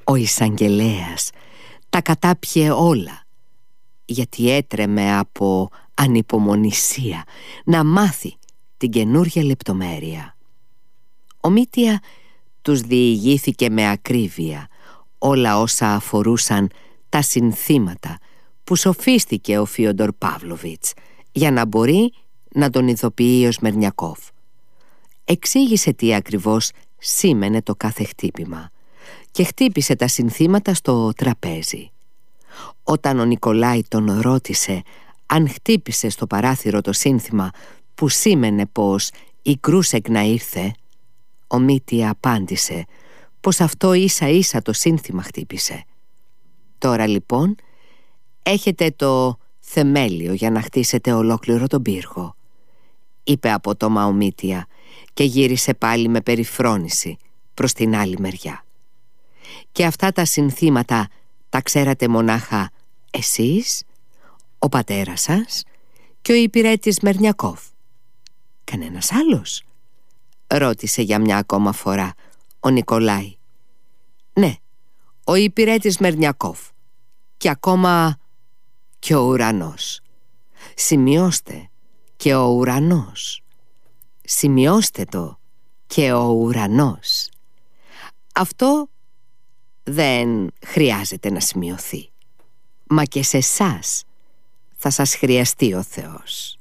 Ο εισαγγελέας τα κατάπιε όλα, γιατί έτρεμε από ανυπομονησία να μάθει την καινούρια λεπτομέρεια. Ο Μήτια τους διηγήθηκε με ακρίβεια όλα όσα αφορούσαν τα συνθήματα που σοφίστηκε ο Φίοντορ Παύλοβιτς για να μπορεί να τον ειδοποιεί ο Σμερνιακόφ. Εξήγησε τι ακριβώς σήμαινε το κάθε χτύπημα και χτύπησε τα συνθήματα στο τραπέζι. Όταν ο Νικολάη τον ρώτησε αν χτύπησε στο παράθυρο το σύνθημα που σήμαινε πως η Κρούσεκνα ήρθε, ο Μήτια απάντησε πως αυτό ίσα ίσα το σύνθημα χτύπησε. Τώρα λοιπόν έχετε το θεμέλιο για να χτίσετε ολόκληρο τον πύργο, είπε απότομα ο Μήτια και γύρισε πάλι με περιφρόνηση προς την άλλη μεριά. Και αυτά τα συνθήματα τα ξέρατε μονάχα εσείς, ο πατέρας σας και ο υπηρέτης Σμερνιακόφ? Κανένας άλλος? Ρώτησε για μια ακόμα φορά ο Νικολάη. Ναι, ο υπηρέτης Σμερνιακόφ και ακόμα και ο ουρανός. Σημειώστε, και ο ουρανός. Σημειώστε το, και ο ουρανός. Αυτό δεν χρειάζεται να σημειωθεί, μα και σε εσάς θα σας χρειαστεί ο Θεός.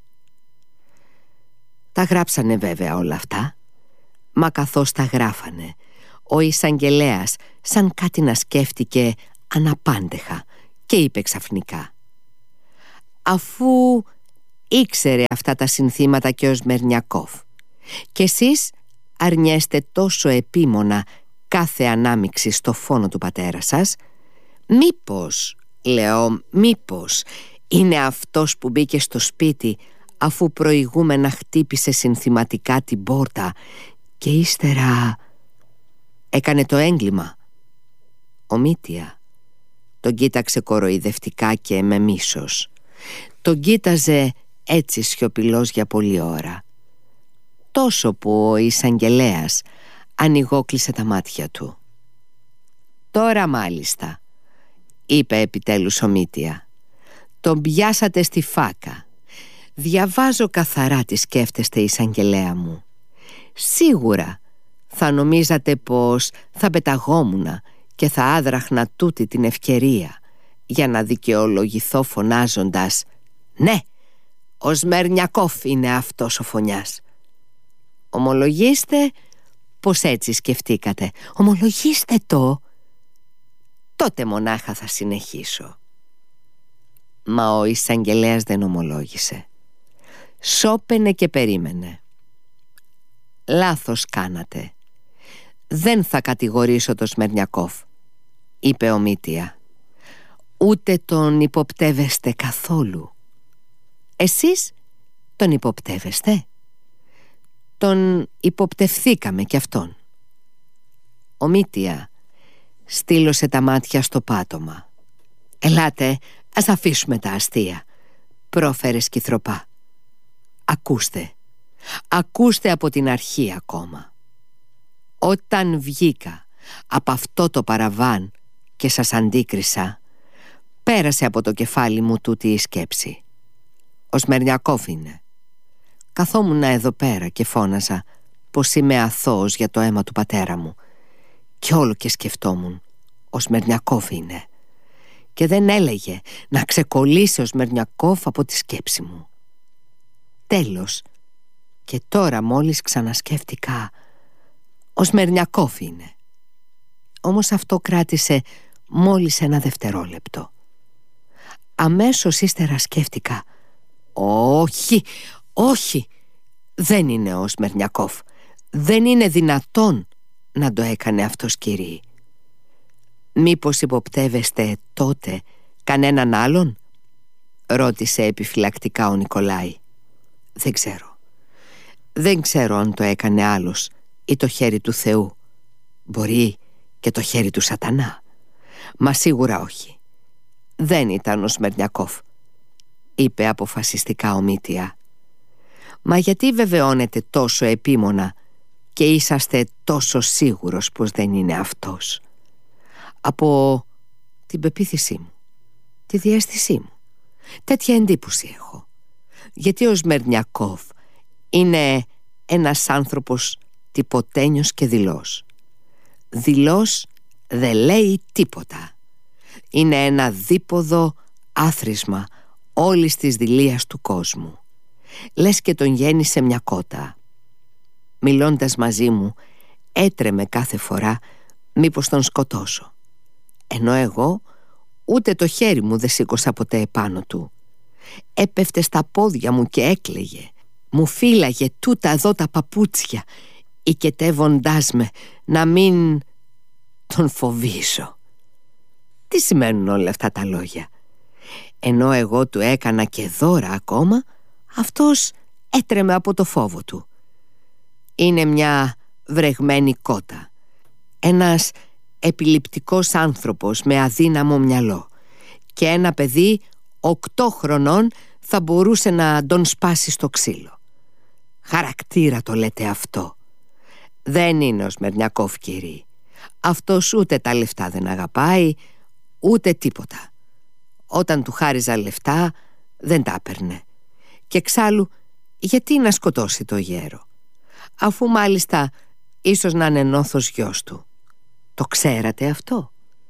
Τα γράψανε βέβαια όλα αυτά, μα καθώς τα γράφανε, ο εισαγγελέας σαν κάτι να σκέφτηκε αναπάντεχα και είπε ξαφνικά: αφού ήξερε αυτά τα συνθήματα και ο Σμερνιακόφ και εσείς αρνιέστε τόσο επίμονα κάθε ανάμειξη στο φόνο του πατέρα σας, μήπως, λέω, μήπως είναι αυτός που μπήκε στο σπίτι αφού προηγούμενα χτύπησε συνθηματικά την πόρτα και ύστερα έκανε το έγκλημα? Ο Μήτια τον κοίταξε κοροϊδευτικά και με μίσος. Τον κοίταζε έτσι σιωπηλός για πολλή ώρα, τόσο που ο εισαγγελέας ανοιγόκλεισε τα μάτια του. «Τώρα μάλιστα», είπε επιτέλους ο Μήτια, «τον πιάσατε στη φάκα. Διαβάζω καθαρά τι σκέφτεστε, εισαγγελέα μου. Σίγουρα θα νομίζατε πως θα πεταγόμουνα και θα άδραχνα τούτη την ευκαιρία για να δικαιολογηθώ φωνάζοντας «Ναι, ο Σμερνιακόφ είναι αυτός ο φωνιάς». Ομολογήστε πως έτσι σκεφτήκατε. Ομολογήστε το. Τότε μονάχα θα συνεχίσω. Μα ο εισαγγελέας δεν ομολόγησε. Σώπαινε και περίμενε. «Λάθος κάνατε. Δεν θα κατηγορήσω τον Σμερνιακόφ», είπε ο Μήτια. «Ούτε τον υποπτεύεστε καθόλου». «Εσείς τον υποπτεύεστε?» «Τον υποπτευθήκαμε κι αυτόν». Ο Μήτια στήλωσε τα μάτια στο πάτωμα. «Ελάτε, ας αφήσουμε τα αστεία», πρόφερε σκυθροπά. Ακούστε από την αρχή ακόμα. Όταν βγήκα από αυτό το παραβάν και σας αντίκρισα, πέρασε από το κεφάλι μου τούτη η σκέψη. Ο Σμερνιακόφ είναι. Καθόμουν εδώ πέρα και φώναζα πως είμαι αθώος για το αίμα του πατέρα μου και όλο και σκεφτόμουν, ο Σμερνιακόφ είναι. Και δεν έλεγε να ξεκολλήσει ο Σμερνιακόφ από τη σκέψη μου. Τέλος, και τώρα μόλις ξανασκέφτηκα, ο Σμερνιακόφ είναι. Όμως αυτό κράτησε μόλις ένα δευτερόλεπτο. Αμέσως ύστερα σκέφτηκα, όχι, δεν είναι ο Σμερνιακόφ. Δεν είναι δυνατόν να το έκανε αυτός, κύριε. Μήπως υποπτεύεστε τότε κανέναν άλλον? Ρώτησε επιφυλακτικά ο Νικολάη. Δεν ξέρω αν το έκανε άλλος ή το χέρι του Θεού. Μπορεί και το χέρι του σατανά. Μα σίγουρα όχι. Δεν ήταν ο Σμερνιακόφ, είπε αποφασιστικά ο Μήτια. Μα γιατί βεβαιώνετε τόσο επίμονα και είσαστε τόσο σίγουρος πως δεν είναι αυτός? Από την πεποίθησή μου, τη διαίσθησή μου. Τέτοια εντύπωση έχω. Γιατί ο Σμερνιακόφ είναι ένας άνθρωπος τυποτένιος και δειλός. Δειλός δεν λέει τίποτα. Είναι ένα δίποδο άθροισμα όλης της δειλίας του κόσμου. Λες και τον γέννησε μια κότα. Μιλώντας μαζί μου έτρεμε κάθε φορά μήπως τον σκοτώσω. Ενώ εγώ ούτε το χέρι μου δεν σήκωσα ποτέ επάνω του. Έπεφτε στα πόδια μου και έκλαιγε. Μου φύλαγε τούτα εδώ τα παπούτσια, οικετεύοντάς με να μην τον φοβήσω. Τι σημαίνουν όλα αυτά τα λόγια? Ενώ εγώ του έκανα και δώρα ακόμα, αυτός έτρεμε από το φόβο του. Είναι μια βρεγμένη κότα. Ένας επιληπτικός άνθρωπος με αδύναμο μυαλό. Και ένα παιδί 8 χρονών θα μπορούσε να τον σπάσει στο ξύλο. Χαρακτήρα το λέτε αυτό? Δεν είναι ο Σμερνιακόφ, κύριε. Αυτός ούτε τα λεφτά δεν αγαπάει, ούτε τίποτα. Όταν του χάριζα λεφτά δεν τα έπαιρνε. Και εξάλλου γιατί να σκοτώσει το γέρο, αφού μάλιστα ίσως να είναι νόθος γιος του? Το ξέρατε αυτό?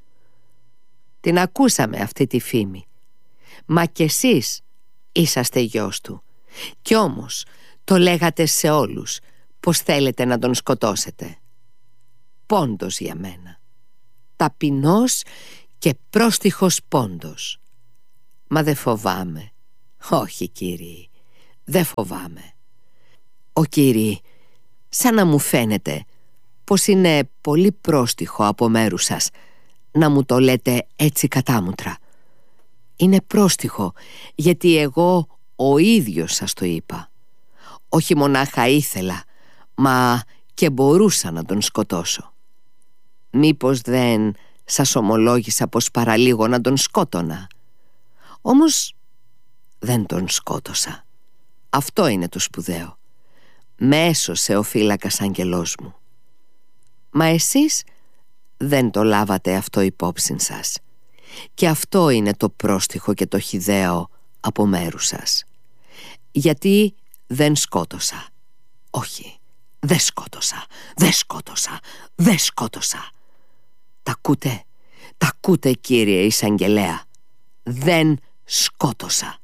Την ακούσαμε αυτή τη φήμη. Μα κι εσείς είσαστε γιος του. Κι όμως το λέγατε σε όλους πως θέλετε να τον σκοτώσετε. Πόντος για μένα. Ταπεινός και πρόστιχος πόντος. Μα δεν φοβάμαι. Όχι, κύριοι, δεν φοβάμαι. Ο κύριοι, σαν να μου φαίνεται πως είναι πολύ πρόστιχο από μέρους σας να μου το λέτε έτσι κατάμουτρα. Είναι πρόστιχο γιατί εγώ ο ίδιος σας το είπα. Όχι μονάχα ήθελα, μα και μπορούσα να τον σκοτώσω. Μήπως δεν σας ομολόγησα πως παραλίγο να τον σκότωνα? Όμως δεν τον σκότωσα. Αυτό είναι το σπουδαίο. Με έσωσε ο φύλακας αγγελός μου. Μα εσείς δεν το λάβατε αυτό υπόψη σας. Και αυτό είναι το πρόστιχο και το χυδαίο από μέρους σας. Γιατί δεν σκότωσα. Όχι, δεν σκότωσα. Δεν σκότωσα. Δεν σκότωσα. Τα ακούτε, κύριε εισαγγελέα? Δεν σκότωσα.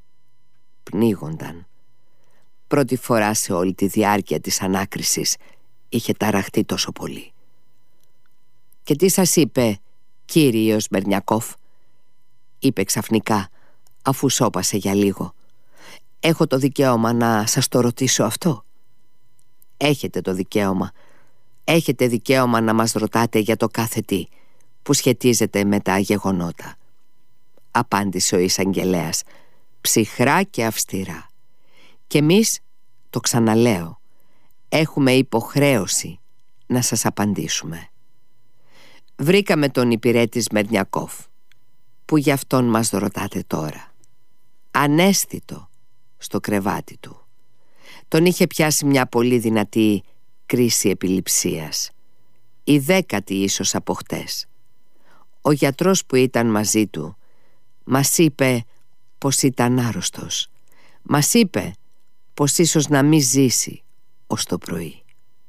Πνίγονταν. Πρώτη φορά σε όλη τη διάρκεια της ανάκρισης είχε ταραχτεί τόσο πολύ. Και τι σας είπε, κύριε Σμερνιακόφ? Είπε ξαφνικά, αφού σώπασε για λίγο. Έχω το δικαίωμα να σας το ρωτήσω αυτό? Έχετε το δικαίωμα. Έχετε δικαίωμα να μας ρωτάτε για το κάθε τι που σχετίζεται με τα γεγονότα, απάντησε ο εισαγγελέας ψυχρά και αυστηρά. Και εμείς, το ξαναλέω, έχουμε υποχρέωση να σας απαντήσουμε. Βρήκαμε τον υπηρέτη Σμερνιακόφ, που γι' αυτόν μας ρωτάτε τώρα, αναίσθητο στο κρεβάτι του. Τον είχε πιάσει μια πολύ δυνατή κρίση επιληψίας, η 10η ίσως από χτες. Ο γιατρός που ήταν μαζί του μας είπε πως ήταν άρρωστος. Μας είπε πως ίσως να μην ζήσει ως το πρωί.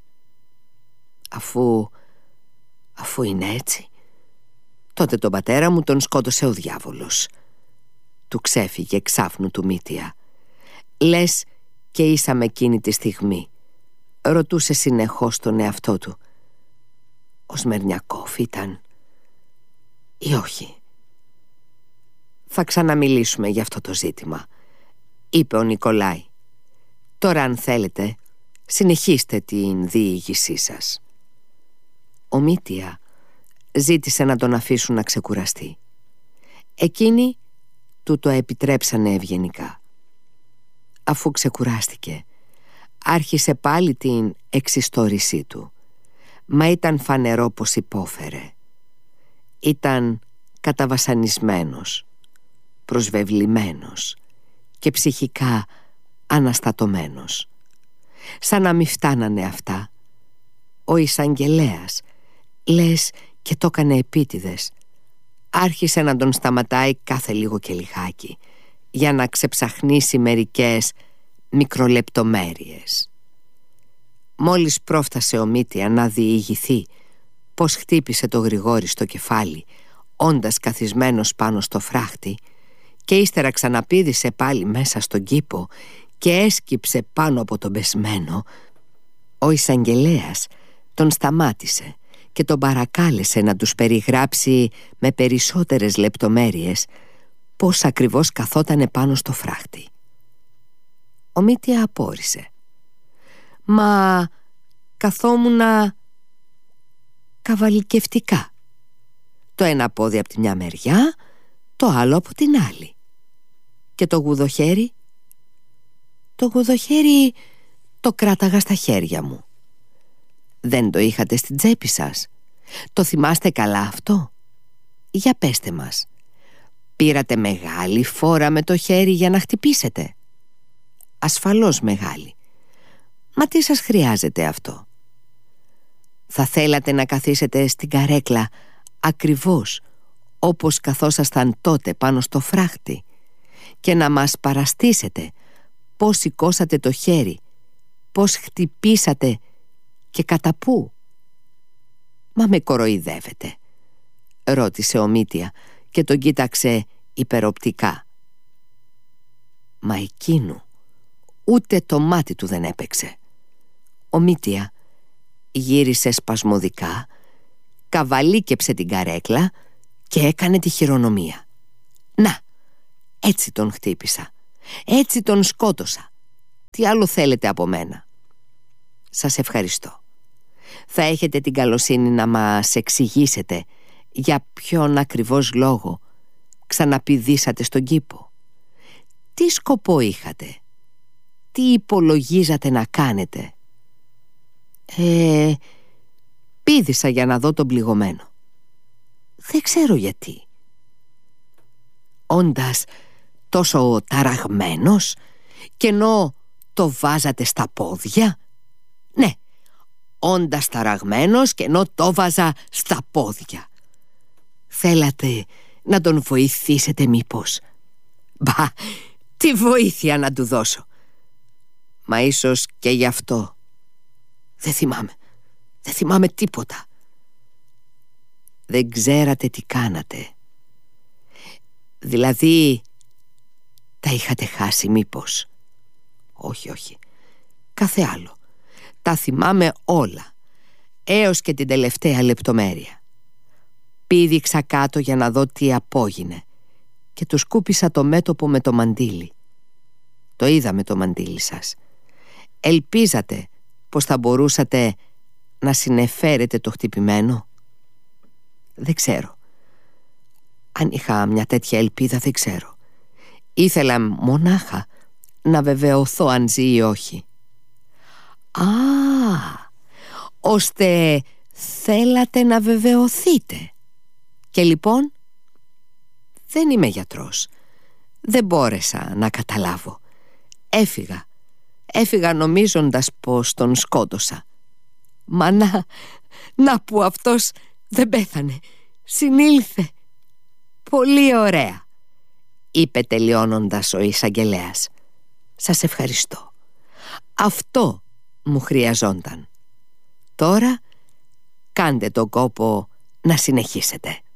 Αφού είναι έτσι, τότε τον πατέρα μου τον σκότωσε ο διάβολος. Του ξέφυγε ξάφνου του μύτια. Λες και ήσαμε εκείνη τη στιγμή. Ρωτούσε συνεχώς τον εαυτό του, ο Σμερνιακόφ ήταν ή όχι? Θα ξαναμιλήσουμε για αυτό το ζήτημα, είπε ο Νικολάη. Τώρα αν θέλετε συνεχίστε την διήγησή σας. Ο Μύτια ζήτησε να τον αφήσουν να ξεκουραστεί. Εκείνοι του το επιτρέψανε ευγενικά. Αφού ξεκουράστηκε, άρχισε πάλι την εξιστόρησή του. Μα ήταν φανερό πως υπόφερε. Ήταν καταβασανισμένος, προσβεβλημένος και ψυχικά αναστατωμένος. Σαν να μη φτάνανε αυτά, ο εισαγγελέας, λες και το έκανε επίτηδες. Άρχισε να τον σταματάει κάθε λίγο και λιγάκι για να ξεψαχνίσει μερικές μικρολεπτομέρειες. Μόλις πρόφτασε ο Μήτια να διηγηθεί πως χτύπησε το Γρηγόρη στο κεφάλι όντας καθισμένος πάνω στο φράχτη, και ύστερα ξαναπήδησε πάλι μέσα στον κήπο και έσκυψε πάνω από τον πεσμένο, ο εισαγγελέας τον σταμάτησε και τον παρακάλεσε να τους περιγράψει με περισσότερες λεπτομέρειες πώς ακριβώς καθότανε πάνω στο φράχτη. Ο Μήτια απόρρισε. «Μα καθόμουνα καβαλικευτικά. Το ένα πόδι από τη μια μεριά, το άλλο από την άλλη. Και το γουδοχέρι?» «Το γουδοχέρι το κράταγα στα χέρια μου». «Δεν το είχατε στην τσέπη σας? Το θυμάστε καλά αυτό? Για πέστε μας. Πήρατε μεγάλη φόρα με το χέρι για να χτυπήσετε?» «Ασφαλώς μεγάλη. Μα τι σας χρειάζεται αυτό? Θα θέλατε να καθίσετε στην καρέκλα ακριβώς όπως καθόσασταν τότε πάνω στο φράχτη και να μας παραστήσετε πώς σηκώσατε το χέρι, πώς χτυπήσατε και κατά πού?» «Μα με κοροϊδεύετε?» ρώτησε ο Μήτια και τον κοίταξε υπεροπτικά. Μα εκείνου ούτε το μάτι του δεν έπαιξε. Ο Μήτια γύρισε σπασμωδικά, καβαλίκεψε την καρέκλα και έκανε τη χειρονομία. «Να, έτσι τον χτύπησα, έτσι τον σκότωσα. Τι άλλο θέλετε από μένα?» «Σας ευχαριστώ. Θα έχετε την καλοσύνη να μας εξηγήσετε για ποιον ακριβώς λόγο ξαναπηδήσατε στον κήπο? Τι σκοπό είχατε? Τι υπολογίζατε να κάνετε?» «Πήδησα για να δω τον πληγωμένο». «Δεν ξέρω γιατί». «Όντας τόσο ταραγμένος, και ενώ το βάζατε στα πόδια?» «Ναι, όντας ταραγμένος και ενώ το βάζα στα πόδια». «Θέλατε να τον βοηθήσετε μήπως?» «Μπα, τι βοήθεια να του δώσω?» «Μα ίσως και γι' αυτό». Δεν θυμάμαι τίποτα». «Δεν ξέρατε τι κάνατε? Δηλαδή τα είχατε χάσει μήπως?» Όχι, κάθε άλλο. Τα θυμάμαι όλα, έως και την τελευταία λεπτομέρεια. Πήδηξα κάτω για να δω τι απόγινε και του σκούπισα το μέτωπο με το μαντίλι. Το είδαμε το μαντίλι σας. Ελπίζατε πως θα μπορούσατε να συνεφέρετε το χτυπημένο? Δεν ξέρω. Αν είχα μια τέτοια ελπίδα, δεν ξέρω. Ήθελα μονάχα να βεβαιωθώ αν ζει ή όχι. «Α, ώστε θέλατε να βεβαιωθείτε. Και λοιπόν?» «Δεν είμαι γιατρός. Δεν μπόρεσα να καταλάβω. Έφυγα νομίζοντας πως τον σκότωσα. Μα να που αυτός δεν πέθανε. Συνήλθε. Πολύ ωραία», είπε τελειώνοντας ο εισαγγελέας. «Σας ευχαριστώ. Αυτό μου χρειαζόταν. Τώρα κάντε τον κόπο να συνεχίσετε».